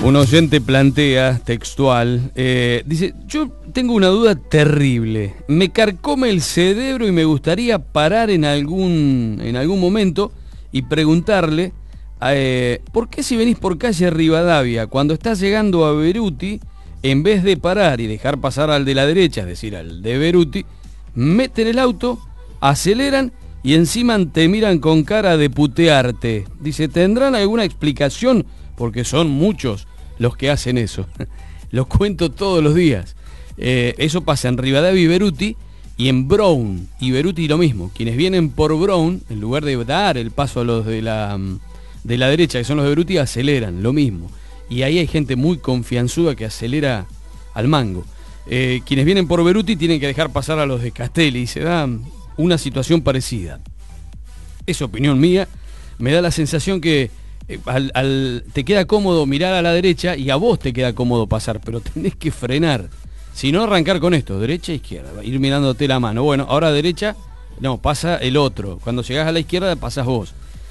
Un oyente plantea, textual, dice, yo tengo una duda terrible, me carcome el cerebro y me gustaría parar en algún momento y preguntarle, ¿por qué si venís por calle Rivadavia, cuando estás llegando a Beruti, en vez de parar y dejar pasar al de la derecha, es decir, al de Beruti, meten el auto, aceleran y encima te miran con cara de putearte? Dice, ¿tendrán alguna explicación? Porque son muchos los que hacen eso. Los cuento todos los días. Eso pasa en Rivadavia y Beruti, y en Brown y Beruti lo mismo. Quienes vienen por Brown, en lugar de dar el paso a los de la derecha, que son los de Beruti, aceleran, lo mismo. Y ahí hay gente muy confianzuda que acelera al mango. Quienes vienen por Beruti tienen que dejar pasar a los de Castelli, y se da una situación parecida. Es opinión mía, me da la sensación que te queda cómodo mirar a la derecha y a vos te queda cómodo pasar, pero tenés que frenar. Si no, arrancar con esto, derecha e izquierda, ir mirándote la mano. Bueno, ahora derecha, no, pasa el otro. Cuando llegás a la izquierda, pasás vos.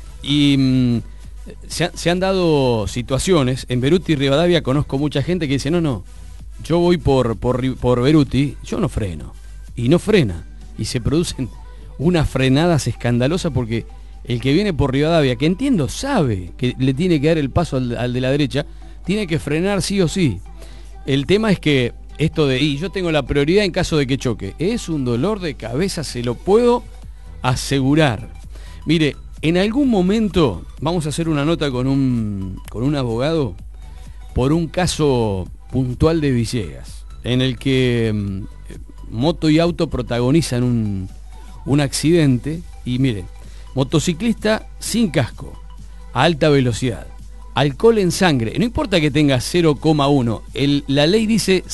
Y se han dado situaciones. En Beruti y Rivadavia conozco mucha gente que dice, no, yo voy por Beruti, yo no freno. Y no frena. Y se producen unas frenadas escandalosas porque el que viene por Rivadavia, que entiendo, sabe que le tiene que dar el paso al de la derecha, tiene que frenar sí o sí. El tema es que esto de, yo tengo la prioridad en caso de que choque, es un dolor de cabeza, se lo puedo asegurar. Mire, en algún momento vamos a hacer una nota con un abogado por un caso puntual de Villegas, en el que moto y auto protagonizan un accidente, y miren, motociclista sin casco, a alta velocidad, alcohol en sangre, no importa que tenga 0,1, la ley dice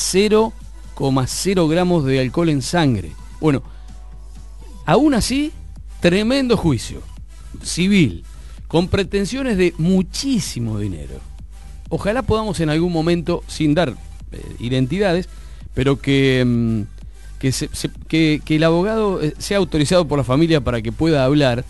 0,0 gramos de alcohol en sangre. Bueno, aún así, tremendo juicio civil, con pretensiones de muchísimo dinero. Ojalá podamos en algún momento, sin dar identidades, pero que el abogado sea autorizado por la familia para que pueda hablar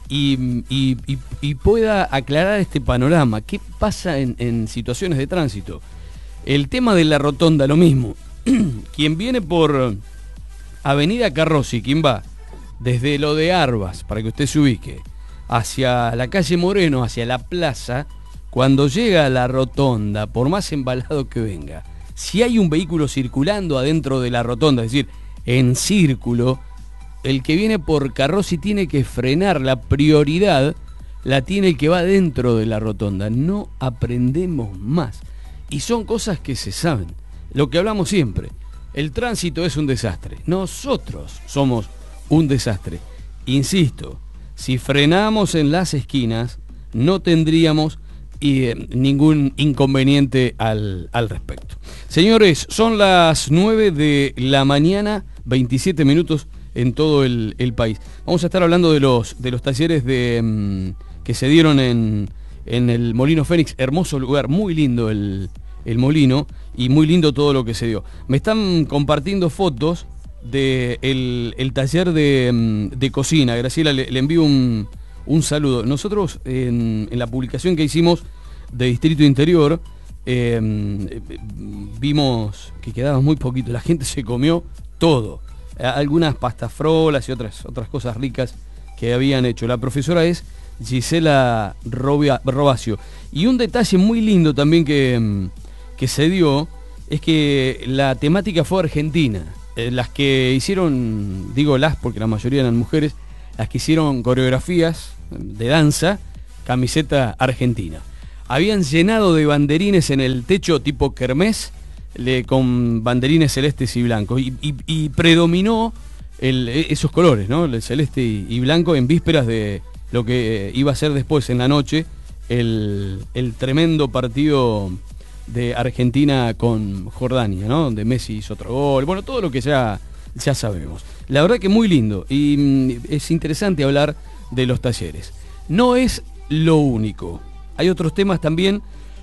y pueda aclarar este panorama. ¿Qué pasa en situaciones de tránsito? El tema de la rotonda, lo mismo. Quien viene por Avenida Carrozzi, quien va desde lo de Arbas, para que usted se ubique, hacia la calle Moreno, hacia la plaza, cuando llega a la rotonda, por más embalado que venga, si hay un vehículo circulando adentro de la rotonda, es decir, en círculo, el que viene por Carrozzi tiene que frenar. La prioridad la tiene el que va dentro de la rotonda. No aprendemos más. Y son cosas que se saben. Lo que hablamos siempre. El tránsito es un desastre. Nosotros somos un desastre. Insisto, si frenamos en las esquinas, no tendríamos ningún inconveniente al respecto. Señores, son las 9 de la mañana, 27 minutos en todo el país. Vamos a estar hablando de los talleres que se dieron en el Molino Fénix. Hermoso lugar, muy lindo el molino y muy lindo todo lo que se dio. Me están compartiendo fotos del taller de cocina. Graciela, le envío un saludo. Nosotros en la publicación que hicimos de Distrito Interior vimos que quedaba muy poquito. La gente se comió todo. Algunas pastas frolas y otras cosas ricas que habían hecho. La profesora es Gisela Robacio. Y un detalle muy lindo también que se dio es que la temática fue argentina. Las que hicieron, digo las porque la mayoría eran mujeres, las que hicieron coreografías de danza, camiseta argentina. Habían llenado de banderines en el techo tipo kermés, con banderines celestes y blancos, y predominó esos colores, ¿no? El celeste y blanco en vísperas de lo que iba a ser después en la noche el tremendo partido de Argentina con Jordania, ¿no? Donde Messi hizo otro gol, bueno, todo lo que ya sabemos. La verdad que muy lindo, y es interesante hablar de los talleres. No es lo único, hay otros temas también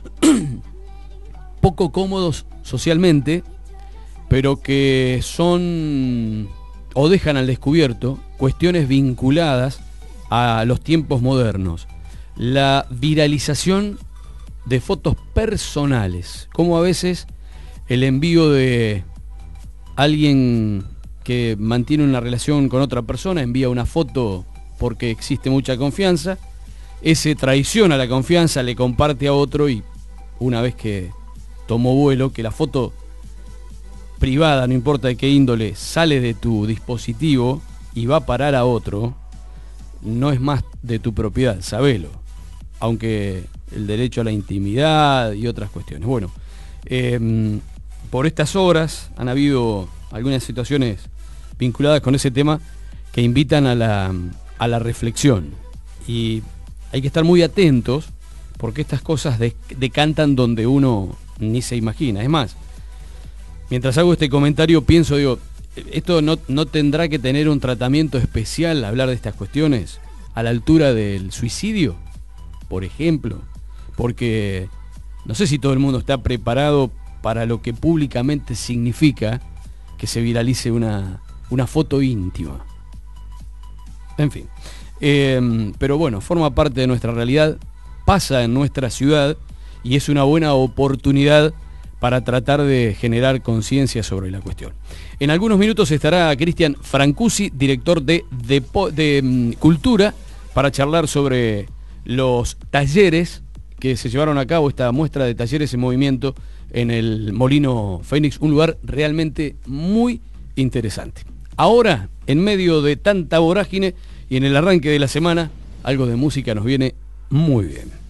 poco cómodos socialmente, pero que son o dejan al descubierto cuestiones vinculadas a los tiempos modernos. La viralización de fotos personales. Como a veces el envío de alguien que mantiene una relación con otra persona envía una foto porque existe mucha confianza, ese traiciona la confianza, le comparte a otro y una vez que tomó vuelo, que la foto privada, no importa de qué índole, sale de tu dispositivo y va a parar a otro, no es más de tu propiedad, sabelo. Aunque el derecho a la intimidad y otras cuestiones. Bueno, por estas horas han habido algunas situaciones vinculadas con ese tema que invitan a la reflexión. Y hay que estar muy atentos porque estas cosas decantan donde uno ni se imagina. Es más, mientras hago este comentario pienso, digo, ¿esto no tendrá que tener un tratamiento especial hablar de estas cuestiones a la altura del suicidio, por ejemplo? Porque no sé si todo el mundo está preparado para lo que públicamente significa que se viralice una foto íntima. En fin. Pero bueno, forma parte de nuestra realidad, pasa en nuestra ciudad y es una buena oportunidad para tratar de generar conciencia sobre la cuestión. En algunos minutos estará Cristian Francusi, director de Cultura, para charlar sobre los talleres que se llevaron a cabo, esta muestra de talleres en movimiento en el Molino Fénix, un lugar realmente muy interesante. Ahora, en medio de tanta vorágine y en el arranque de la semana, algo de música nos viene muy bien.